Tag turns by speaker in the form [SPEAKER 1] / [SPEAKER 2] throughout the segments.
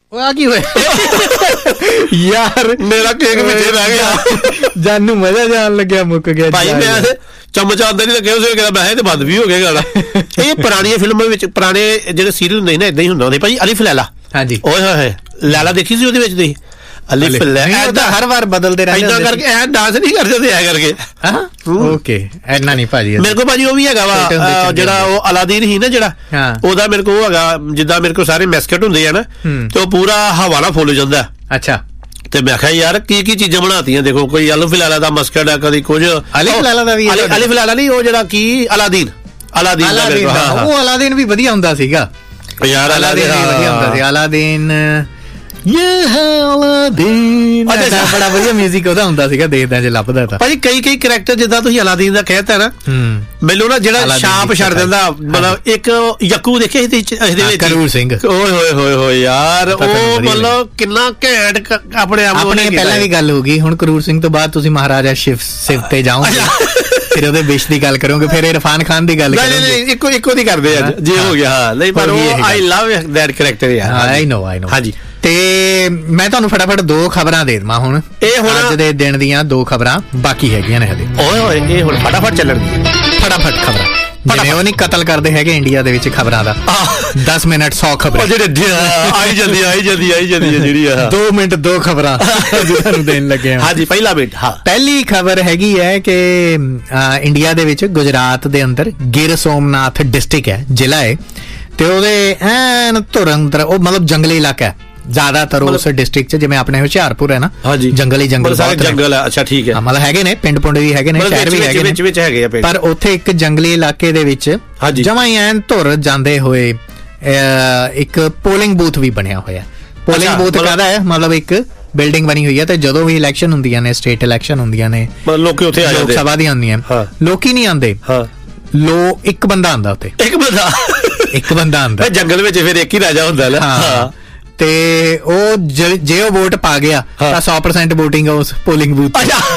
[SPEAKER 1] ਆ ਕੀ ਹੋਇਆ ਯਾਰ, ਮੇਰਾ ਕੇਕ ਪਿੱਛੇ ਰਹਿ ਗਿਆ, ਜਾਨੂੰ ਮਜ਼ਾ ਜਾਣ ਲੱਗਿਆ, ਮੁੱਕ ਗਿਆ ਭਾਈ। ਮੈਂ ਚਮਚ ਆਉਂਦਾ ਨਹੀਂ ਲੱਗਿਆ, ਉਸ ਕਹਿੰਦਾ ਮੈਂ ਤੇ ਬੰਦ ਵੀ ਹੋ ਗਿਆ ਗਾਣਾ। ਇਹ ਪੁਰਾਣੀਆਂ ਫਿਲਮਾਂ ਵਿੱਚ ਪੁਰਾਣੇ ਜਿਹੜੇ ਸੀਰੀਅਲ ਹੁੰਦੇ ਸੀ ਨਾ, ਏਦਾਂ ਹੀ ਹੁੰਦਾ ਹੁੰਦੇ ਭਾਈ। ਅਲਿਫ ਲੈਲਾ, ਹਾਂਜੀ, ਓਏ ਹੋਏ ਲੈਲਾ ਦੇਖੀ ਸੀ? ਉਹਦੇ ਵਿੱਚ ਤੁਸੀਂ ਅਲਿਫ ਲੈਲਾ ਹਰ ਵਾਰ ਬਦਲਦੇ ਰਹਿੰਦੇ, ਏਦਾਂ ਕਰਕੇ ਐ ਡਾਂਸ ਨਹੀਂ ਕਰਦੇ ਤੇ ਐ ਕਰਕੇ। ਓਕੇ, ਐਨਾ ਨਹੀਂ ਭਾਜੀ ਮੇਰੇ ਕੋਲ ਭਾਜੀ। ਉਹ ਵੀ ਹੈਗਾ ਵਾ ਜਿਹੜਾ ਉਹ ਅਲਾਦੀਨ ਸੀ ਨਾ ਜਿਹੜਾ, ਉਹਦਾ ਮੇਰੇ ਕੋਲ ਉਹ ਹੈਗਾ, ਜਿੱਦਾਂ ਮੇਰੇ ਕੋਲ ਸਾਰੇ ਮੈਸਕਟ ਹੁੰਦੇ ਆ ਨਾ, ਤੇ ਉਹ ਪੂਰਾ ਹਵਾ ਨਾਲ ਫੁੱਲ ਜਾਂਦਾ। ਅੱਛਾ, ਤੇ ਮੈਂ ਕਿਹਾ ਯਾਰ ਕੀ ਕੀ ਚੀਜ਼ਾਂ ਬਣਾਤੀਆਂ ਦੇਖੋ, ਕੋਈ ਅਲਿਫ ਲੈਲਾ ਦਾ ਮਸਕਟ ਆ, ਕਦੀ ਕੁਝ ਅਲਿਫ ਲੈਲਾ ਦਾ ਵੀ, ਅਲਿਫ ਲੈਲਾ ਨਹੀਂ, ਉਹ ਜਿਹੜਾ ਕੀ ਅਲਾਦੀਨ, ਅਲਾਦੀਨ ਉਹ ਅਲਾਦੀਨ ਵੀ ਵਧੀਆ ਹੁੰਦਾ ਸੀਗਾ ਯਾਰ, ਅਲਾਦੀਨ ਵੀ ਵਧੀਆ ਹੁੰਦਾ ਸੀ। ਅਲਾਦੀਨ ਬੜਾ ਵਧੀਆ ਮਿਊਜ਼ਿਕ ਉਹਦਾ ਹੁੰਦਾ ਸੀਗਾ, ਦੇਖਦਾ ਜੇ ਲੱਭਦਾ ਤਾਂ ਭਾਜੀ। ਕਈ ਕਰੈਕਟਰ ਜਿੱਦਾਂ ਤੁਸੀਂ ਅਲਾਦੀਨ ਦਾ ਕਹਿਤਾ ਨਾ, ਮੈਨੂੰ ਨਾ ਜਿਹੜਾ ਛਾਪ ਛੱਡ ਦਿੰਦਾ, ਮਤਲਬ ਇੱਕ ਯੱਕੂ ਦੇਖਿਆ ਇਹਦੇ ਵਿੱਚ, ਕਰੂਰ ਸਿੰਘ, ਓਏ ਹੋਏ ਹੋਏ ਹੋਏ ਯਾਰ, ਉਹ ਮਤਲਬ ਕਿੰਨਾ ਘੈਂਟ ਆਪਣੇ ਆਪ ਨੂੰ। ਪਹਿਲਾਂ ਵੀ ਗੱਲ ਹੋ ਗਈ, ਹੁਣ ਕਰੂਰ ਸਿੰਘ ਤੋਂ ਬਾਅਦ ਤੁਸੀਂ ਮਹਾਰਾਜਾ ਸ਼ਿਵ ਤੇ ਜਾਓਗੇ, ਫਿਰ ਉਹਦੇ ਵਿਸ਼ ਦੀ ਗੱਲ ਕਰੋਗੇ, ਫਿਰ ਇਰਫਾਨ ਖਾਨ ਦੀ ਗੱਲ ਕਰੋਗੇ। ਇੱਕੋ ਦੀ ਕਰਦੇ ਅੱਜ ਜੇ ਹੋ ਗਿਆ। ਹਾਂ ਨਹੀਂ, ਪਰ ਆਈ ਲਵ ਦੈਟ ਕਰੈਕਟਰ ਯਾਰ। ਆਈ ਨੋ ਹਾਂਜੀ। ਤੇ ਮੈਂ ਤੁਹਾਨੂੰ ਫਟਾਫਟ 2 ਖਬਰਾਂ ਦੇ ਦੇਵਾਂ ਹੁਣ, ਇਹ ਹੁਣ ਅੱਜ ਦੇ ਦਿਨ ਦੀਆਂ 2 ਖਬਰਾਂ ਬਾਕੀ ਹੈਗੀਆਂ ਨੇ ਹਲੇ। ਓਏ ਹੋਏ, ਇਹ ਹੁਣ ਫਟਾਫਟ ਚੱਲਣਗੀਆਂ, ਫਟਾਫਟ ਖਬਰਾਂ। ਜਿਵੇਂ ਉਹ ਨਹੀਂ ਕਤਲ ਕਰਦੇ ਹੈਗੇ ਇੰਡੀਆ ਦੇ ਵਿੱਚ ਖਬਰਾਂ ਦਾ, 10 ਮਿੰਟ 100 ਖਬਰਾਂ, ਜਿਹੜੇ ਆਈ ਜਾਂਦੀ ਜਿਹੜੀ 2 ਮਿੰਟ 2 ਖਬਰਾਂ ਤੁਹਾਨੂੰ ਦੇਣ ਲੱਗੇ ਹਾਂ। ਹਾਂਜੀ, ਪਹਿਲਾ ਮਿੰਟ। ਹਾਂ, ਪਹਿਲੀ ਖਬਰ ਹੈਗੀ ਹੈ ਕਿ ਇੰਡੀਆ ਦੇ ਵਿੱਚ ਗੁਜਰਾਤ ਦੇ ਅੰਦਰ ਗਿਰ ਸੋਮਨਾਥ ਡਿਸਟ੍ਰਿਕਟ ਹੈ, ਜ਼ਿਲ੍ਹਾ ਹੈ, ਤੇ ਉਹਦੇ ਐਨ ਧੁਰੰਦਰ, ਉਹ ਮਤਲਬ ਜੰਗਲੀ ਇਲਾਕਾ ਹੈ ਜ਼ਿਆਦਾਤਰ ਉਸ ਡਿਸਟ੍ਰਿਕਟ ਚ, ਜਿਵੇਂ ਆਪਣੇ ਹੁਸ਼ਿਆਰਪੁਰ ਹੈ ਨਾ, ਜੰਗਲ ਜੰਗਲ ਹੈ। ਅੱਛਾ ਠੀਕ ਹੈ, ਮਤਲਬ ਹੈਗੇ ਨੇ ਪਿੰਡ ਪੁੰਡ ਵੀ ਹੈਗੇ ਨੇ, ਸ਼ਹਿਰ ਵੀ ਹੈਗੇ ਨੇ, ਪਰ ਉੱਥੇ ਇੱਕ ਜੰਗਲੀ ਇਲਾਕੇ ਦੇ ਵਿੱਚ ਜਮਾਂ ਹੀ ਐਨ ਧੁਰ ਜਾਂਦੇ ਹੋਏ ਇੱਕ ਪੋਲਿੰਗ ਬੂਥ ਵੀ ਬਣਿਆ ਹੋਇਆ। ਪੋਲਿੰਗ ਬੂਥ ਕਾਹਦਾ ਹੈ, ਮਤਲਬ ਇੱਕ ਬਿਲਡਿੰਗ ਬਣੀ ਹੋਈ ਹੈ, ਤੇ ਜਦੋਂ ਵੀ ਇਲੈਕਸ਼ਨ ਹੁੰਦੀਆਂ ਨੇ, ਸਟੇਟ ਇਲੈਕਸ਼ਨ ਹੁੰਦੀਆਂ ਨੇ, ਲੋਕ ਸਭਾ ਦੀਆਂ ਹੁੰਦੀਆਂ, ਲੋਕੀ ਨਹੀਂ ਆਉਂਦੇ, ਇੱਕ ਬੰਦਾ ਆਉਂਦਾ ਉੱਥੇ, ਇੱਕ ਬੰਦਾ ਆਉਂਦਾ ਜੰਗਲ ਵਿੱਚ, ਫਿਰ ਇੱਕ ਹੀ ਰਾਜਾ ਹੁੰਦਾ ਨਾ, ਤੇ ਉਹ ਜੇ ਉਹ ਵੋਟ ਪਾ ਗਿਆ ਤਾਂ 100% ਵੋਟਿੰਗ ਉਸ ਪੋਲਿੰਗ ਬੂਥ।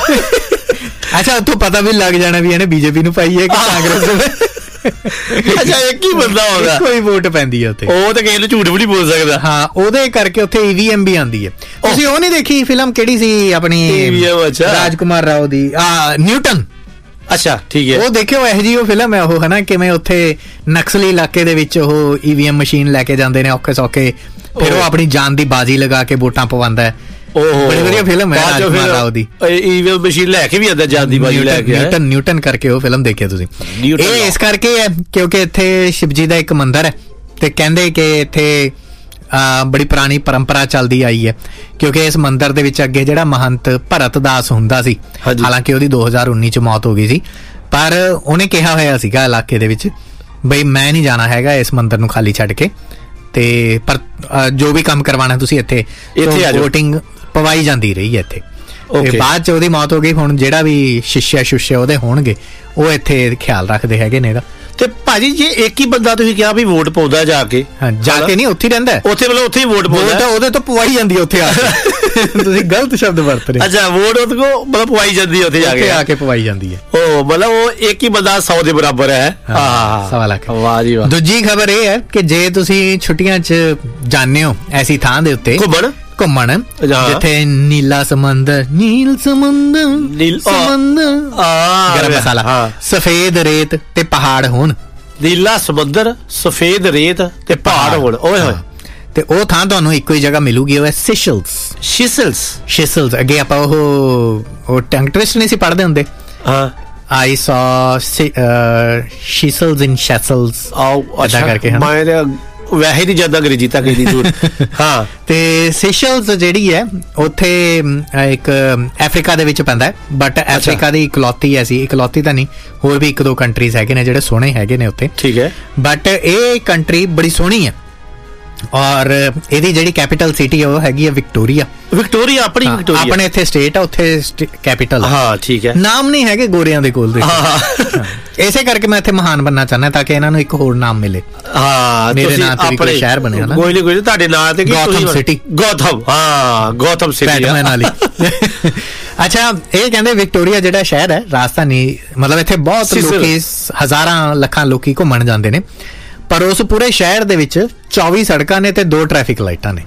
[SPEAKER 1] ਅੱਛਾ, ਉੱਥੋਂ ਪਤਾ ਵੀ ਲੱਗ ਜਾਣਾ ਵੀ ਇਹਨੇ ਬੀਜੇਪੀ ਨੂੰ ਪਾਈ ਹੈ ਕਿ ਕਾਂਗਰਸ ਨੂੰ। ਅੱਛਾ, ਇੱਕ ਹੀ ਬੰਦਾ ਹੋਗਾ, ਕੋਈ ਵੋਟ ਪੈਂਦੀ ਹੈ ਉੱਥੇ, ਉਹ ਤਾਂ ਕਿਸੇ ਨੂੰ ਝੂਠ ਵੀ ਨਹੀਂ ਬੋਲ ਸਕਦਾ। ਹਾਂ, ਉਹਦੇ ਕਰਕੇ ਉੱਥੇ EVM ਵੀ ਆਉਂਦੀ ਹੈ। ਤੁਸੀਂ ਉਹ ਨਹੀਂ ਦੇਖੀ ਫਿਲਮ, ਕਿਹੜੀ ਸੀ ਆਪਣੀ ਰਾਜਕੁਮਾਰ ਰਾਓ ਦੀ, ਨਿਊਟਨ? ਅੱਛਾ ਠੀਕ ਹੈ, ਉਹ ਦੇਖਿਓ, ਇਹੋ ਜਿਹੀ ਉਹ ਫਿਲਮ ਹੈ ਉਹ, ਹਨਾ, ਕਿਵੇਂ ਉੱਥੇ ਨਕਸਲੀ ਇਲਾਕੇ ਦੇ ਵਿੱਚ ਉਹ EVM ਮਸ਼ੀਨ ਲੈ ਕੇ ਜਾਂਦੇ ਨੇ ਔਖੇ ਸੌਖੇ, ਫਿਰ ਉਹ ਆਪਣੀ ਜਾਨ ਦੀ ਬਾਜੀ ਲਗਾ ਕੇ ਵੋਟਾਂ ਪਵਾਉਂਦਾ ਹੈ। ਬੜੀ ਵਧੀਆ ਫਿਲਮ ਹੈ ਰਾਜਕੁਮਾਰ ਰਾਓ ਦੀ, EVM ਮਸ਼ੀਨ ਲੈ ਕੇ ਵੀ ਆਉਂਦਾ, ਜਾਨ ਦੀ ਬਾਜੀ ਲੈ ਕੇ। ਨਿਊਟਨ ਕਰਕੇ ਉਹ ਫਿਲਮ ਦੇਖਿਆ ਤੁਸੀਂ? ਇਹ ਇਸ ਕਰਕੇ ਹੈ ਕਿਉਂਕਿ ਇੱਥੇ ਸ਼ਿਵਜੀ ਦਾ ਇੱਕ ਮੰਦਿਰ ਹੈ, ਤੇ ਕਹਿੰਦੇ ਕਿ ਇੱਥੇ ਬੜੀ ਪੁਰਾਣੀ ਪਰੰਪਰਾ ਚੱਲਦੀ ਆਈ ਹੈ, ਕਿਉਂਕਿ ਇਸ ਮੰਦਿਰ ਦੇ ਵਿੱਚ ਅੱਗੇ ਜਿਹੜਾ ਮਹੰਤ ਭਰਤ ਦਾਸ ਹੁੰਦਾ ਸੀ, ਹਾਲਾਂਕਿ ਉਹਦੀ 2019 ਚ ਮੌਤ ਹੋ ਗਈ ਸੀ, ਪਰ ਉਹਨੇ ਕਿਹਾ ਹੋਇਆ ਸੀਗਾ ਇਲਾਕੇ ਦੇ ਵਿੱਚ ਬਈ ਮੈਂ ਨਹੀਂ ਜਾਣਾ ਹੈਗਾ ਇਸ ਮੰਦਿਰ ਨੂੰ ਖਾਲੀ ਛੱਡ ਕੇ, ਤੇ ਪਰ ਜੋ ਵੀ ਕੰਮ ਕਰਵਾਉਣਾ ਤੁਸੀਂ ਇੱਥੇ ਵੋਟਿੰਗ ਪਵਾਈ ਜਾਂਦੀ ਰਹੀ ਹੈ ਇੱਥੇ। ਤੇ ਬਾਅਦ ਚ ਉਹਦੀ ਮੌਤ ਹੋ ਗਈ। ਹੁਣ ਜਿਹੜਾ ਵੀ ਸ਼ਿਸ਼ਿਆ ਉਹਦੇ ਹੋਣਗੇ, ਉਹ ਇੱਥੇ ਖਿਆਲ ਰੱਖਦੇ ਹੈਗੇ ਨੇ ਇਹਦਾ। ਤੇ ਭਾਜੀ ਜੇ ਇੱਕ ਹੀ ਬੰਦਾ ਤੁਸੀਂ ਕਿਹਾ ਵੀ ਵੋਟ ਪਾਉਂਦਾ ਜਾ ਕੇ ਨਹੀਂ, ਉੱਥੇ ਰਹਿੰਦਾ, ਉੱਥੇ ਮਤਲਬ ਉੱਥੇ ਹੀ ਵੋਟ ਪਾਉਂਦਾ, ਉਹਦੇ ਤੋਂ ਪਵਾਈ ਜਾਂਦੀ ਉੱਥੇ ਆ ਕੇ। ਤੁਸੀਂ ਗਲਤ ਸ਼ਬਦ ਵਰਤ ਰਹੇ। ਅੱਛਾ, ਵੋਟ ਉਹਦੇ ਕੋ ਮਤਲਬ ਪਵਾਈ ਜਾਂਦੀ ਹੈ, ਉੱਥੇ ਆ ਕੇ ਪਵਾਈ ਜਾਂਦੀ ਹੈ। ਉਹ ਮਤਲਬ ਉਹ ਇੱਕ ਹੀ ਬੰਦਾ 100 ਦੇ ਬਰਾਬਰ ਹੈ। 1.25 ਲੱਖ। ਵਾਹ ਜੀ ਵਾਹ। ਦੂਜੀ ਖਬਰ ਇਹ ਹੈ ਕਿ ਜੇ ਤੁਸੀਂ ਛੁੱਟੀਆਂ ਚ ਜਾਂਦੇ ਹੋ ਐਸੀ ਥਾਂ ਦੇ ਉੱਤੇ ਘੁੰਮਣ, ਜਿੱਥੇ ਨੀਲਾ ਸਮੁੰਦਰ, ਗਰਮ ਮਸਾਲਾ, ਸਫੇਦ ਰੇਤ ਤੇ ਪਹਾੜ ਹੋਣ, ਨੀਲਾ ਸਮੁੰਦਰ, ਸਫੇਦ ਰੇਤ ਤੇ ਪਹਾੜ ਹੋਣ, ਓਏ ਹੋਏ, ਤੇ ਉਹ ਥਾਂ ਤੁਹਾਨੂੰ ਇੱਕੋ ਹੀ ਜਗ੍ਹਾ ਮਿਲੂਗੀ, ਉਹ ਹੈ ਸਿਸ਼ਲਸ। ਅੱਗੇ ਆਪਾਂ ਉਹ ਟੰਗ ਟਵਿਸਟ ਨਹੀਂ ਸੀ ਪੜ੍ਹਦੇ ਹੁੰਦੇ? I saw Seychelles in Seychelles, ਅੱਛਾ ਕਰਕੇ ਮੈਂ ਵੈਸੇ ਨਹੀਂ ਜਾਂਦਾ ਅੰਗਰੇਜ਼ੀ ਤੱਕ ਇੰਨੀ ਦੂਰ। ਹਾਂ, ਤੇ ਸੇਸ਼ਲਸ ਜਿਹੜੀ ਹੈ ਉੱਥੇ ਇੱਕ ਅਫਰੀਕਾ ਦੇ ਵਿੱਚ ਪੈਂਦਾ ਹੈ, ਬਟ ਅਫਰੀਕਾ ਦੀ ਇਕਲੌਤੀ ਤਾਂ ਨਹੀਂ, ਹੋਰ ਵੀ 1-2 ਕੰਟਰੀਜ਼ ਹੈਗੇ ਨੇ ਜਿਹੜੇ ਸੋਹਣੇ ਹੈਗੇ ਨੇ ਉੱਥੇ, ਠੀਕ ਹੈ, ਬਟ ਇਹ ਕੰਟਰੀ ਬੜੀ ਸੋਹਣੀ ਹੈ। ਔਰ ਇਹਦੀ ਜਿਹੜੀ ਕੈਪੀਟਲ ਸਿਟੀ ਹੈ ਉਹ ਹੈਗੀ ਹੈ ਵਿਕਟੋਰੀਆ। ਆਪਣੇ ਇੱਥੇ ਸਟੇਟ ਆ, ਉੱਥੇ ਕੈਪੀਟਲ। ਹਾਂ ਠੀਕ ਹੈ, ਨਾਮ ਨਹੀਂ ਹੈਗੇ ਗੋਰਿਆਂ ਦੇ ਕੋਲ। ਇਸੇ ਕਰਕੇ ਮੈਂ ਇੱਥੇ ਮਹਾਨ ਬਣਨਾ ਚਾਹੁੰਦਾ ਤਾਂ ਕਿ ਇਹਨਾਂ ਨੂੰ ਇੱਕ ਹੋਰ ਨਾਮ ਮਿਲੇ। ਹਾਂ, ਮੇਰੇ ਨਾਂ ਤੇ ਕੋਈ ਸ਼ਹਿਰ ਬਣਿਆ ਨਾ। ਕੋਈ ਨਹੀਂ, ਤੁਹਾਡੇ ਨਾਂ ਤੇ ਗੌਥਮ ਸਿਟੀ। ਗੌਥਮ ਸਿਟੀ ਵਾਲੀ। ਅੱਛਾ, ਇਹ ਕਹਿੰਦੇ ਵਿਕਟੋਰੀਆ ਜਿਹੜਾ ਸ਼ਹਿਰ ਹੈ ਰਾਜਧਾਨੀ, ਮਤਲਬ ਇੱਥੇ ਬਹੁਤ ਲੋਕੀ, ਹਜ਼ਾਰਾਂ ਲੱਖਾਂ ਲੋਕੀ ਘੁੰਮਣ ਜਾਂਦੇ ਨੇ, ਪਰ ਉਸ ਪੂਰੇ ਸ਼ਹਿਰ ਦੇ ਵਿੱਚ 24 ਸੜਕਾਂ ਨੇ ਤੇ 2 ਟ੍ਰੈਫਿਕ ਲਾਈਟਾਂ ਨੇ।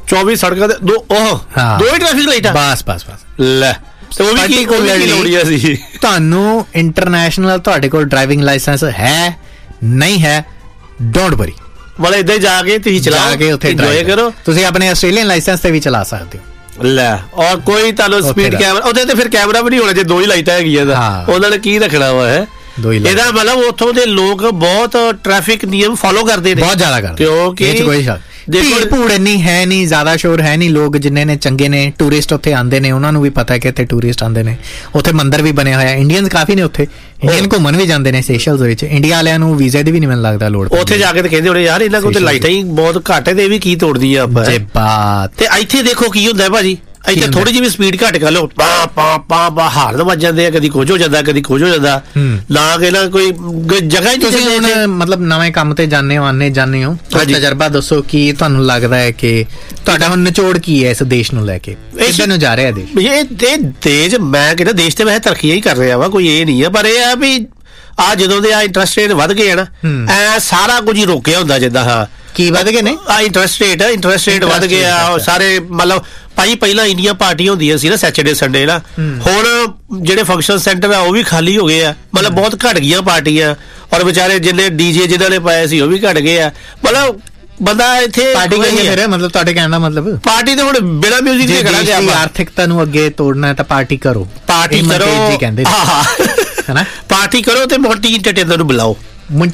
[SPEAKER 1] 24 ਸੜਕਾਂ ਤੇ ਦੋ ਹੀ ਟ੍ਰੈਫਿਕ ਲਾਈਟਾਂ
[SPEAKER 2] ਬਸ
[SPEAKER 1] ਲੈ ਤੇ ਉਹ ਵੀ ਕੀ ਲੋੜੀਆਂ ਸੀ
[SPEAKER 2] ਤੁਹਾਨੂੰ ਇੰਟਰਨੈਸ਼ਨਲ ਤੁਹਾਡੇ ਕੋਲ ਡਰਾਈਵਿੰਗ ਲਾਇਸੈਂਸ ਹੈ ਨਹੀਂ ਹੈ ਡੋਂਟ ਵਰੀ
[SPEAKER 1] ਵਾਲੇ ਇਦਾਂ ਹੀ ਜਾ ਕੇ ਤੁਸੀਂ ਚਲਾ ਕੇ
[SPEAKER 2] ਉੱਥੇ
[SPEAKER 1] ਇੰਜੋਏ ਕਰੋ
[SPEAKER 2] ਤੁਸੀਂ ਆਪਣੇ ਆਸਟ੍ਰੇਲੀਅਨ ਲਾਇਸੈਂਸ ਤੇ ਵੀ ਚਲਾ ਸਕਦੇ ਹੋ
[SPEAKER 1] ਲੈ ਔਰ ਕੋਈ ਤੁਹਾਨੂੰ ਸਪੀਡ ਕੈਮਰਾ ਉਹਦੇ ਤੇ ਫਿਰ ਕੈਮਰਾ ਵੀ ਨਹੀਂ ਹੋਣਾ ਜੇ ਦੋ ਹੀ ਲਾਈਟਾਂ ਹੈਗੀਆਂ ਉਹਨਾਂ ਨੇ ਕੀ ਰੱਖਣਾ ਵਾ ਹੈ ਇਹਦਾ ਮਤਲਬ ਉੱਥੋਂ ਦੇ ਲੋਕ ਬਹੁਤ ਟ੍ਰੈਫਿਕ ਨਿਯਮ ਫੋਲੋ ਕਰਦੇ ਨੇ
[SPEAKER 2] ਬਹੁਤ ਜ਼ਿਆਦਾ ਕਰਦੇ
[SPEAKER 1] ਕਿਉਂਕਿ
[SPEAKER 2] ਕੋਈ ਸ਼ੱਕ ਭੀੜ ਭੂੜ ਇੰਨੀ ਹੈ ਨਹੀਂ ਜ਼ਿਆਦਾ ਸ਼ੋਰ ਹੈ ਨਹੀਂ ਲੋਕ ਜਿੰਨੇ ਨੇ ਚੰਗੇ ਨੇ ਟੂਰਿਸਟ ਉੱਥੇ ਆਉਂਦੇ ਨੇ ਉਹਨਾਂ ਨੂੰ ਵੀ ਪਤਾ ਕਿ ਇੱਥੇ ਟੂਰਿਸਟ ਆਉਂਦੇ ਨੇ ਉੱਥੇ ਮੰਦਿਰ ਵੀ ਬਣਿਆ ਹੋਇਆ ਇੰਡੀਅਨਸ ਕਾਫੀ ਨੇ ਉੱਥੇ ਇੰਡੀਅਨ ਘੁੰਮਣ ਵੀ ਜਾਂਦੇ ਨੇ ਸੇਸ਼ਲਸ ਵਿੱਚ ਇੰਡੀਆ ਵਾਲਿਆਂ ਨੂੰ ਵੀਜ਼ੇ ਦੀ ਵੀ ਨਹੀਂ ਮੈਨੂੰ ਲੱਗਦਾ ਲੋੜ
[SPEAKER 1] ਉੱਥੇ ਜਾ ਕੇ ਤੇ ਕਹਿੰਦੇ ਹੋਣੇ ਯਾਰ ਇਹਨਾਂ ਕੋਲ ਤੇ ਲਾਈਟਾਂ ਹੀ ਬਹੁਤ ਘੱਟ ਹੈ ਤੇ ਇਹ ਵੀ ਕੀ ਤੋੜਦੀ ਆ ਆਪਾਂ ਤੇ ਇੱਥੇ ਦੇਖੋ ਕੀ ਹੁੰਦਾ ਭਾਜੀ ਇੱਥੇ ਥੋੜੀ ਜਿਹੀ ਵੀ ਸਪੀਡ ਘੱਟ ਕਰ ਲਓ ਪਾ ਹਾਰਨ ਵੱਜ ਜਾਂਦੇ ਆ ਕਦੀ ਕੁਝ ਹੋ ਜਾਂਦਾ ਨਾ ਕਿ ਨਾ ਕੋਈ ਜਗ੍ਹਾ ਹੀ
[SPEAKER 2] ਤੁਸੀਂ ਹੁਣ ਮਤਲਬ ਨਵੇਂ ਕੰਮ ਤੇ ਜਾਂਦੇ ਹੋ ਤਜਰਬਾ ਦੱਸੋ ਕੀ ਤੁਹਾਨੂੰ ਲੱਗਦਾ ਹੈ ਕਿ ਤੁਹਾਡਾ ਹੁਣ ਨਿਚੋੜ ਕੀ ਹੈ ਇਸ ਦੇਸ਼ ਨੂੰ ਲੈ ਕੇ ਕਿੱਧਰ ਨੂੰ ਜਾ ਰਿਹਾ ਦੇਸ਼
[SPEAKER 1] ਇਹ ਦੇਸ਼ ਮੈਂ ਕਹਿੰਦਾ ਦੇਸ਼ ਤੇ ਵੈਸੇ ਤਰੱਕੀਆਂ ਹੀ ਕਰ ਰਿਹਾ ਵਾ ਕੋਈ ਇਹ ਨਹੀਂ ਹੈ ਪਰ ਇਹ ਆ ਵੀ ਆ ਜਦੋਂ ਦੇ ਆ ਇੰਟਰਸਟ ਰੇਟ ਵੱਧ ਗਏ ਆ ਨਾ ਐ ਸਾਰਾ ਕੁਝ ਹੀ ਰੋਕਿਆ ਹੁੰਦਾ ਜਿੱਦਾਂ
[SPEAKER 2] ਕੀ ਵੱਧ ਗਏ ਨੇ
[SPEAKER 1] ਇੰਟਰਸਟ ਰੇਟ ਵੱਧ ਗਿਆ ਸਾਰੇ ਮਤਲਬ ਭਾਈ ਪਹਿਲਾਂ ਇੰਡੀਆਂ ਪਾਰਟੀਆਂ ਹੁੰਦੀਆਂ ਸੀ ਨਾ ਸੈਚਰਡੇ ਸੰਡੇ ਨਾ ਹੁਣ ਜਿਹੜੇ ਫੰਕਸ਼ਨ ਸੈਂਟਰ ਆ ਉਹ ਵੀ ਖਾਲੀ ਹੋ ਗਏ ਆ ਮਤਲਬ ਬਹੁਤ ਘਟ ਗਈਆਂ ਪਾਰਟੀਆਂ ਔਰ ਵਿਚਾਰੇ ਜਿੰਨੇ ਡੀਜੇ ਜਿਹਨਾਂ ਨੇ ਪਾਏ ਸੀ ਉਹ ਵੀ ਘਟ ਗਏ ਆ ਮਤਲਬ ਬੰਦਾ ਇੱਥੇ
[SPEAKER 2] ਪਾਰਟੀ ਕਰੀਏ ਫਿਰ ਮਤਲਬ ਤੁਹਾਡੇ ਕਹਿਣ ਦਾ ਮਤਲਬ
[SPEAKER 1] ਪਾਰਟੀ ਤੇ ਹੁਣ ਬਿਨਾਂ ਮਿਊਜ਼ਿਕ ਦੇ ਕਰਾਂਗੇ ਆਪਾਂ
[SPEAKER 2] ਆਰਥਿਕਤਾ ਨੂੰ ਅੱਗੇ ਤੋੜਨਾ ਤਾਂ ਪਾਰਟੀ ਕਰੋ
[SPEAKER 1] ਕਹਿੰਦੇ ਹੈਨਾ ਪਾਰਟੀ ਕਰੋ ਤੇ ਮੋਟੀ ਐਂਟਰਟੇਨਰ ਨੂੰ ਬੁਲਾਓ ਮੋਂਟੀ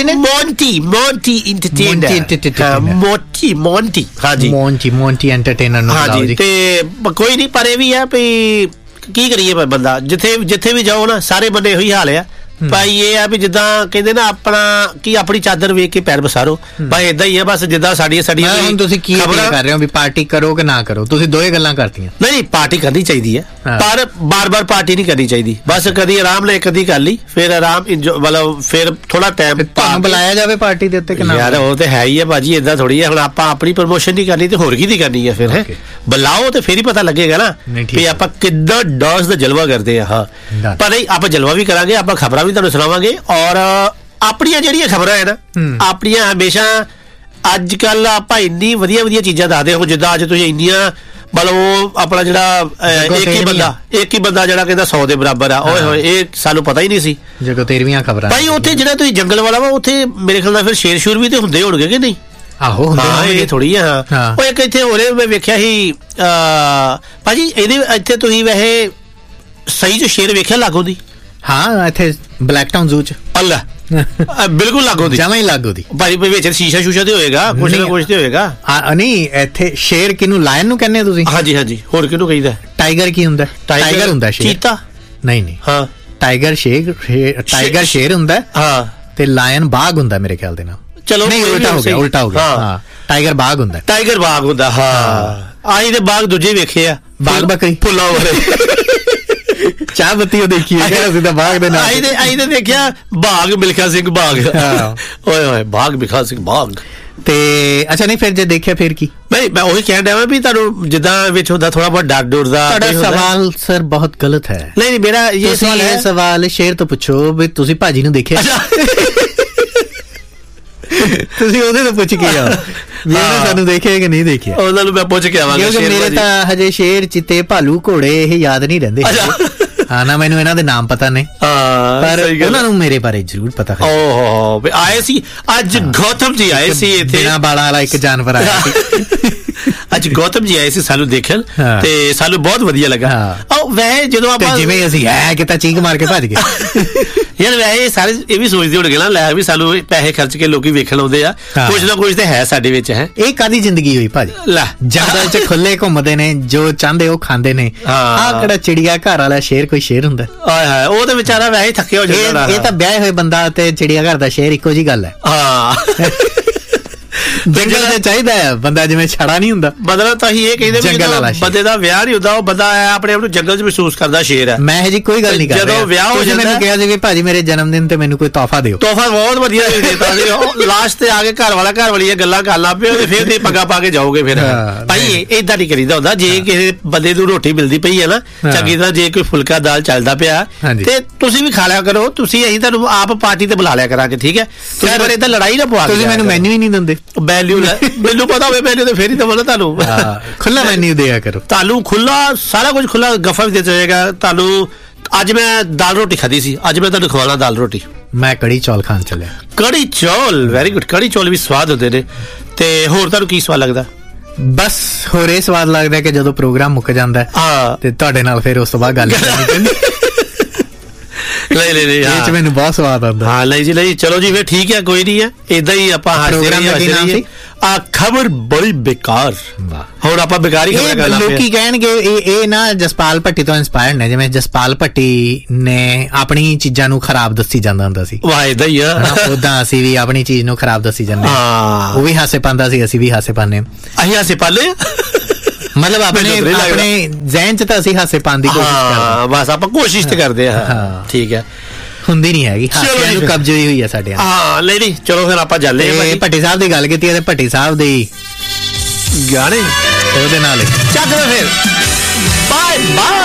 [SPEAKER 2] ਐਂਟਰਟੇਨਰ ਨੂੰ
[SPEAKER 1] ਹਾਂਜੀ ਤੇ ਕੋਈ ਨਹੀਂ ਪਰ ਇਹ ਵੀ ਆ ਵੀ ਕੀ ਕਰੀਏ ਬੰਦਾ ਜਿੱਥੇ ਵੀ ਜਾਓ ਨਾ ਸਾਰੇ ਬੰਦੇ ਇਹੀ ਹਾਲ ਆ ਭਾਈ ਇਹ ਆ ਵੀ ਜਿੱਦਾਂ ਕਹਿੰਦੇ ਨਾ ਆਪਣੀ ਚਾਦਰ ਵੇਖ ਕੇ ਪੈਰ ਪਸਾਰੋ ਭਾਈ ਏਦਾਂ ਹੀ ਆ ਬਸ ਜਿੱਦਾਂ ਸਾਡੀਆਂ
[SPEAKER 2] ਹੁਣ ਤੁਸੀਂ ਕੀ ਕਰ ਰਹੇ ਹੋ ਵੀ ਪਾਰਟੀ ਕਰੋ ਕਿ ਨਾ ਕਰੋ ਤੁਸੀਂ ਦੋਏ ਗੱਲਾਂ ਕਰਤੀਆਂ
[SPEAKER 1] ਨਹੀਂ ਪਾਰਟੀ ਕਰਨੀ ਚਾਹੀਦੀ ਹੈ ਪਰ ਬਾਰ-ਬਾਰ ਪਾਰਟੀ ਨਹੀਂ ਕਰਨੀ ਚਾਹੀਦੀ ਬਸ ਕਦੀ ਆਰਾਮ ਨਾਲ ਕਦੀ ਕਰ ਲਈ ਫਿਰ ਆਰਾਮ ਮਤਲਬ ਫਿਰ ਥੋੜਾ ਟਾਈਮ
[SPEAKER 2] ਤੁਹਾਨੂੰ ਬੁਲਾਇਆ ਜਾਵੇ ਪਾਰਟੀ ਦੇ ਉੱਤੇ ਕਿ ਨਾ
[SPEAKER 1] ਯਾਰ ਉਹ ਤੇ ਹੈ ਹੀ ਆ ਭਾਜੀ ਏਦਾਂ ਥੋੜੀ ਆ ਹੁਣ ਆਪਾਂ ਆਪਣੀ ਪ੍ਰਮੋਸ਼ਨ ਨਹੀਂ ਕਰਨੀ ਤੇ ਹੋਰ ਕੀ ਦੀ ਕਰਨੀ ਆ ਫਿਰ ਹੈ ਬੁਲਾਓ ਤੇ ਫਿਰ ਹੀ ਪਤਾ ਲੱਗੇਗਾ ਨਾ ਵੀ ਆਪਾਂ ਕਿੱਦਾਂ ਡਾਂਸ ਦਾ ਜਲਵਾ ਕਰਦੇ ਆ ਪਰ ਨਹੀਂ ਆਪਾਂ ਜਲਵਾ ਵੀ ਕਰਾਂਗੇ ਆਪਾਂ ਖਬਰਾਂ ਤੁਹਾਨੂੰ ਸੁਣਾਵਾਂਗੇ ਔਰ ਆਪਣੀਆਂ ਜਿਹੜੀਆਂ ਖਬਰਾਂ ਹੈ ਨਾ ਆਪਣੀਆਂ ਹਮੇਸ਼ਾ ਅੱਜ ਕੱਲ ਆਪਾਂ ਇੰਨੀ ਵਧੀਆ ਚੀਜ਼ਾਂ ਦੱਸਦੇ ਹੋ ਜਿੱਦਾਂ ਅੱਜ ਤੁਸੀਂ ਇੰਡੀਆ ਮਤਲਬ ਉਹ ਆਪਣਾ ਜਿਹੜਾ ਇੱਕ ਹੀ ਬੰਦਾ ਜਿਹੜਾ ਕਹਿੰਦਾ 100 ਦੇ ਬਰਾਬਰ ਆ ਓਏ ਹੋਏ ਇਹ ਸਾਨੂੰ ਪਤਾ ਹੀ ਨਹੀਂ ਸੀ
[SPEAKER 2] ਜਦੋਂ 13ਵੀਆਂ ਖਬਰਾਂ
[SPEAKER 1] ਭਾਈ ਉੱਥੇ ਜਿਹੜਾ ਤੁਸੀਂ ਜੰਗਲ ਵਾਲਾ ਵਾ ਉੱਥੇ ਮੇਰੇ ਖਿਆਲ ਨਾਲ ਫਿਰ ਸ਼ੇਰ ਸ਼ੂਰ ਵੀ ਤੇ ਹੁੰਦੇ ਹੋਣਗੇ ਕਿ ਨਹੀਂ
[SPEAKER 2] ਆਹੋ
[SPEAKER 1] ਇਹ ਥੋੜੀ ਆ ਉਹ ਇੱਕ ਇੱਥੇ ਹੋ ਰਿਹਾ ਮੈਂ ਵੇਖਿਆ ਸੀ ਭਾਜੀ ਇਹਦੇ ਇੱਥੇ ਤੁਸੀਂ ਵੈਸੇ ਸਹੀ ਜੋ ਸ਼ੇਰ ਵੇਖਿਆ ਲਾਗੋ ਦੀ
[SPEAKER 2] ਹਾਂ ਇੱਥੇ ਬਲੈਕ ਟਾਊਨ ਜ਼ੂ ਚ
[SPEAKER 1] ਅੱਲਾ ਬਿਲਕੁਲ ਲਾਗੋ ਦੀ
[SPEAKER 2] ਜਮਾਂ ਹੀ ਲਾਗੋ ਦੀ
[SPEAKER 1] ਭਾਈ ਵਿੱਚ ਸ਼ੀਸ਼ਾ ਸ਼ੂਸ਼ਾ ਤੇ ਹੋਏਗਾ ਕੁਛ ਨਾ ਕੁਛ ਤੇ ਹੋਏਗਾ
[SPEAKER 2] ਨਹੀਂ ਇੱਥੇ ਸ਼ੇਰ ਕਿਹਨੂੰ ਲਾਇਨ ਨੂੰ ਕਹਿੰਦੇ ਤੁਸੀਂ
[SPEAKER 1] ਹਾਂਜੀ ਹੋਰ ਕਿਹਨੂੰ ਕਹੀਦਾ
[SPEAKER 2] ਟਾਈਗਰ ਕੀ ਹੁੰਦਾ ਟਾਈਗਰ ਹੁੰਦਾ ਸ਼ੇਰ
[SPEAKER 1] ਚੀਤਾ
[SPEAKER 2] ਨਹੀਂ ਹਾਂ ਟਾਈਗਰ ਸ਼ੇਰ ਹੁੰਦਾ ਹਾਂ ਤੇ ਲਾਇਨ ਬਾਗ ਹੁੰਦਾ ਮੇਰੇ ਖਿਆਲ ਦੇ ਨਾਲ ਚਲੋ ਨਹੀਂ ਉਲਟਾ ਹੋ ਗਿਆ ਹਾਂ ਟਾਈਗਰ ਬਾਗ ਹੁੰਦਾ ਹਾਂ
[SPEAKER 1] ਆਹੀ ਤੇ ਬਾਗ ਦੂਜੇ ਵੇਖੇ ਆ
[SPEAKER 2] ਬਾਗ ਬੱਕਰੀ
[SPEAKER 1] ਫੁੱਲਾਂ ਵਾਲੇ
[SPEAKER 2] ਚਾਹ ਬੱਤੀ ਉਹ ਦੇਖੀ ਅਸੀਂ ਤਾਂ ਬਾਗ ਦੇ ਨਾਲ
[SPEAKER 1] ਆਈ ਤੇ ਦੇਖਿਆ ਬਾਗ ਮਿਲਖਾ ਸਿੰਘ ਬਾਗ ਓਏ ਬਾਗ ਮਿਲਖਾ ਸਿੰਘ ਬਾਗ
[SPEAKER 2] ਤੇ ਅੱਛਾ ਨਹੀਂ ਫਿਰ ਜੇ ਦੇਖਿਆ ਫਿਰ ਕੀ
[SPEAKER 1] ਨਹੀਂ ਮੈਂ ਉਹੀ ਕਹਿਣ ਡਿਆ ਵੀ ਤੁਹਾਨੂੰ ਜਿੱਦਾਂ ਵਿੱਚ ਹੁੰਦਾ ਥੋੜਾ ਬਹੁਤ ਡਰ ਡੁਰ ਦਾ
[SPEAKER 2] ਤੁਹਾਡਾ ਸਵਾਲ ਸਰ ਬਹੁਤ ਗਲਤ ਹੈ
[SPEAKER 1] ਨਹੀਂ ਮੇਰਾ ਇਹ
[SPEAKER 2] ਸਵਾਲ ਸ਼ੇਰ ਤੋਂ ਪੁੱਛੋ ਵੀ ਤੁਸੀਂ ਭਾਜੀ ਨੂੰ ਦੇਖਿਆ ਤੁਸੀਂ ਉਹਦੇ ਤੋਂ ਪੁੱਛ ਕੇ ਆਓ ਵੀ ਉਹਨੇ ਸਾਨੂੰ ਦੇਖਿਆ ਕਿ ਨਹੀਂ ਦੇਖਿਆ
[SPEAKER 1] ਉਹਨਾਂ ਨੂੰ ਮੈਂ ਪੁੱਛ ਕੇ ਆਵਾਂਗਾ
[SPEAKER 2] ਕਿਉਂਕਿ ਮੇਰੇ ਤਾਂ ਹਜੇ ਸ਼ੇਰ ਚਿੱਤੇ ਭਾਲੂ ਘੋੜੇ ਇਹ ਯਾਦ ਨਹੀਂ ਰਹਿੰਦੇ ਹਾਂ ਨਾ ਮੈਨੂੰ ਇਹਨਾਂ ਦੇ ਨਾਮ ਪਤਾ ਨਹੀਂ ਪਰ ਉਹਨਾਂ ਨੂੰ ਮੇਰੇ ਬਾਰੇ ਜ਼ਰੂਰ ਪਤਾ ਹੈ
[SPEAKER 1] ਓਹ ਆਏ ਸੀ ਅੱਜ ਗੌਤਮ ਜੀ ਆਏ ਸੀ ਇੱਥੇ
[SPEAKER 2] ਬਿਨਾਂ ਬਾਲਾਂ ਵਾਲਾ ਇੱਕ ਜਾਨਵਰ ਆਇਆ ਸੀ
[SPEAKER 1] ਅੱਜ ਗੌਤਮ ਜੀ ਆਏ ਸੀ ਸਾਨੂੰ ਦੇਖਣ ਤੇ ਸਾਨੂੰ ਬਹੁਤ ਵਧੀਆ ਲੱਗਾ ਵੈਸੇ ਜਦੋਂ ਆਪਾਂ
[SPEAKER 2] ਜਿਵੇਂ ਅਸੀਂ ਕਿਤਾ ਚੀਕ ਮਾਰ ਕੇ ਭੱਜ ਗਏ
[SPEAKER 1] ਯਾਰ ਵੈਸੇ ਸਾਰੇ ਇਹ ਵੀ ਸੋਚਦੇ ਹੋਣਗੇ ਨਾ ਲੈ ਵੀ ਸਾਨੂੰ ਪੈਸੇ ਖਰਚ ਕੇ ਲੋਕੀ ਵੇਖਣ ਆਉਂਦੇ ਆ ਕੁਝ ਨਾ ਕੁਝ ਤੇ ਹੈ ਸਾਡੇ ਵਿੱਚ ਹੈ
[SPEAKER 2] ਇਹ ਕਾਦੀ ਜ਼ਿੰਦਗੀ ਹੋਈ ਭਾਜੀ
[SPEAKER 1] ਲੈ
[SPEAKER 2] ਜੰਗਲ 'ਚ ਖੁੱਲੇ ਘੁੰਮਦੇ ਨੇ ਜੋ ਚਾਹੁੰਦੇ ਉਹ ਖਾਂਦੇ ਨੇ ਆਹ ਕਿਹੜਾ ਚਿੜੀਆ ਘਰ ਵਾਲਾ ਸ਼ੇਰ ਕੋਈ ਸ਼ੇਰ ਹੁੰਦਾ
[SPEAKER 1] ਆਏ ਹਾਏ ਉਹ ਤਾਂ ਵਿਚਾਰਾ ਵੈਸੇ ਥੱਕਿਆ ਹੋ ਜਾਂਦਾ
[SPEAKER 2] ਇਹ ਤਾਂ ਵਿਆਹੇ ਹੋਏ ਬੰਦਾ ਤੇ ਚਿੜੀਆ ਘਰ ਦਾ ਸ਼ੇਰ ਇੱਕੋ ਜੀ ਗੱਲ ਹੈ ਜੰਗਲ ਤੇ ਚਾਹੀਦਾ ਹੈ ਬੰਦਾ ਜਿਵੇਂ ਛੜਾ ਨਹੀਂ ਹੁੰਦਾ
[SPEAKER 1] ਮਤਲਬ ਤਾਂ ਇਹ ਕਹਿੰਦੇ ਵੀ ਬੰਦੇ ਦਾ ਵਿਆਹ ਨਹੀਂ ਹੁੰਦਾ ਉਹ ਬੰਦਾ ਆਪਣੇ ਆਪ ਨੂੰ ਜੰਗਲ 'ਚ ਮਹਿਸੂਸ ਕਰਦਾ ਸ਼ੇਰ ਹੈ
[SPEAKER 2] ਮੈਂ ਜੀ ਕੋਈ ਗੱਲ ਨਹੀਂ ਕਰ ਰਿਹਾ
[SPEAKER 1] ਜਦੋਂ ਵਿਆਹ ਹੋ ਜਾਂਦਾ
[SPEAKER 2] ਮੈਨੂੰ ਕਿਹਾ ਸੀ ਕਿ ਭਾਜੀ ਮੇਰੇ ਜਨਮ ਦਿਨ ਤੇ ਮੈਨੂੰ ਕੋਈ ਤੋਹਫਾ ਦਿਓ
[SPEAKER 1] ਤੋਹਫਾ ਬਹੁਤ ਵਧੀਆ ਦੇਤਾ ਸੀ ਉਹ ਲਾਸਟ ਤੇ ਆ ਕੇ ਘਰ ਵਾਲੀ ਗੱਲਾਂ ਕਰ ਲਾ ਪਿਓ ਤੇ ਫਿਰ ਤੇ ਪੱਗਾ ਪਾ ਕੇ ਜਾਓਗੇ ਫਿਰ ਭਾਈ ਏਦਾਂ ਨਹੀਂ ਕਰੀਦਾ ਹੁੰਦਾ ਜੇ ਕਿਸੇ ਬੰਦੇ ਨੂੰ ਰੋਟੀ ਮਿਲਦੀ ਪਈ ਹੈ ਨਾ ਚੰਗੀ ਤਰ੍ਹਾਂ ਜੇ ਕੋਈ ਫੁਲਕਾ ਦਾਲ ਚੱਲਦਾ ਪਿਆ ਤੇ ਤੁਸੀਂ ਵੀ ਖਾ ਲਿਆ ਕਰੋ ਤੁਸੀਂ ਅਸੀਂ ਤੁਹਾਨੂੰ ਆਪ ਪਾਰਟੀ ਤੇ ਬੁਲਾ ਲਿਆ ਕਰਾਂਗੇ ਠੀਕ ਹੈ ਤੁਸੀਂ ਪਰ ਏਦਾਂ ਲੜਾਈ ਨਾ ਪਵਾ
[SPEAKER 2] ਤੁਸੀਂ ਮੈਨੂੰ ਮੈਨੂ ਹੀ ਨਹੀਂ ਦਿੰਦੇ
[SPEAKER 1] ਵੈਲਿਊ ਮੈਨੂੰ ਪਤਾ ਹੋਵੇ ਵੈਲਿਊ ਤੇ ਫੇਰ ਹੀ ਦਵਾਂਗਾ ਤੁਹਾਨੂੰ।
[SPEAKER 2] ਖੁੱਲਾ ਮੈਨੂ ਦਿਆ ਕਰੋ,
[SPEAKER 1] ਤੁਹਾਨੂੰ ਖੁੱਲਾ ਸਾਰਾ ਕੁਝ ਖੁੱਲਾ ਗੱਫਾ ਵੀ ਦਿੱਤਾ ਜਾਏਗਾ ਤੁਹਾਨੂੰ। ਅੱਜ ਮੈਂ ਦਾਲ ਰੋਟੀ ਖਾਧੀ ਸੀ, ਅੱਜ ਮੈਂ ਤੁਹਾਨੂੰ ਖਵਾਉਣਾ ਦਾਲ ਰੋਟੀ।
[SPEAKER 2] ਮੈਂ ਕੜੀ ਚੌਲ ਖਾਣ ਚੱਲਿਆ।
[SPEAKER 1] ਕੜੀ ਚੌਲ ਵੈਰੀ ਗੁੱਡ, ਕੜੀ ਚੌਲ ਵੀ ਸਵਾਦ ਹੁੰਦੇ ਨੇ। ਤੇ ਹੋਰ ਤੁਹਾਨੂੰ ਕੀ ਸਵਾਦ ਲੱਗਦਾ?
[SPEAKER 2] ਬਸ ਹੋਰ ਇਹ ਸਵਾਦ ਲੱਗਦਾ ਕਿ ਜਦੋਂ ਪ੍ਰੋਗਰਾਮ ਮੁੱਕ ਜਾਂਦਾ ਤੇ ਤੁਹਾਡੇ ਨਾਲ ਫਿਰ ਉਸ ਤੋਂ ਬਾਅਦ ਗੱਲ ਕਰਨੀ ਪੈਂਦੀ।
[SPEAKER 1] ਨਹੀਂ
[SPEAKER 2] ਇਹ ਚ ਮੈਨੂੰ ਬਹੁਤ ਸਵਾਦ ਆਉਂਦਾ।
[SPEAKER 1] ਹਾਂ ਨਹੀਂ ਜੀ ਨਹੀਂ, ਚਲੋ ਜੀ ਫਿਰ ਠੀਕ ਹੈ, ਕੋਈ ਨਹੀਂ ਹੈ, ਏਦਾਂ ਹੀ ਆਪਾਂ ਹੱਸਦੇ ਆ। ਖਬਰ ਬੜੀ ਬੇਕਾਰ। ਹੁਣ ਆਪਾਂ ਬੇਕਾਰ ਹੀ ਖਬਰ ਕਰ ਲਾਂਗੇ।
[SPEAKER 2] ਲੋਕੀ ਕਹਿਣਗੇ ਇਹ ਨਾ ਜਸਪਾਲ ਭੱਟੀ ਤੋਂ ਇਨਸਪਾਇਰਡ ਨੇ, ਜਿਵੇਂ ਜਸਪਾਲ ਭੱਟੀ ਨੇ ਆਪਣੀ ਚੀਜ਼ਾਂ ਨੂੰ ਖਰਾਬ ਦੱਸੀ ਜਾਂਦਾ ਹੁੰਦਾ ਸੀ।
[SPEAKER 1] ਵਾਹ ਏਦਾਂ ਹੀ ਆ,
[SPEAKER 2] ਉਦਾਂ ਅਸੀਂ ਵੀ ਆਪਣੀ ਚੀਜ਼ ਨੂੰ ਖਰਾਬ ਦੱਸੀ ਜਾਂਦੇ ਹਾਂ। ਉਹ ਵੀ ਹਾਸੇ ਪਾਉਂਦਾ ਸੀ, ਅਸੀਂ ਵੀ ਹਾਸੇ ਪਾਉਂਦੇ।
[SPEAKER 1] ਅਸੀਂ ਹਾਸੇ ਪਾਲੇ
[SPEAKER 2] ਮਤਲਬ ਆਪਣੇ ਜ਼ਹਿਨ ਚ ਤਾਂ ਅਸੀਂ ਹਾਸੇ ਪਾਉਣ ਦੀ ਕੋਸ਼ਿਸ਼ ਕਰਦੇ।
[SPEAKER 1] ਬਸ ਆਪਾਂ ਕੋਸ਼ਿਸ਼ ਤੇ ਕਰਦੇ ਆ। ਠੀਕ ਹੈ,
[SPEAKER 2] ਹੁੰਦੀ ਨਹੀਂ ਹੈਗੀ, ਹਾਸਿਆਂ ਨੂੰ ਕਬਜ਼ ਹੋਈ ਹੋਈ ਹੈ ਸਾਡੇ।
[SPEAKER 1] ਹਾਂ ਨਹੀਂ ਚਲੋ ਫਿਰ ਆਪਾਂ ਚੱਲੇ।
[SPEAKER 2] ਭੱਟੀ ਸਾਹਿਬ ਦੀ ਗੱਲ ਕੀਤੀ ਹੈ ਤੇ ਭੱਟੀ ਸਾਹਿਬ ਦੇ ਗਾਣੇ ਉਹਦੇ ਨਾਲ ਚੱਕ ਫਿਰ। Bye bye.